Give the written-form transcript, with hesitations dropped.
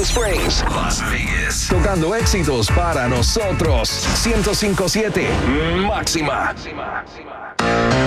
Springs, Las Vegas. Tocando éxitos para nosotros. 105.7 Máxima.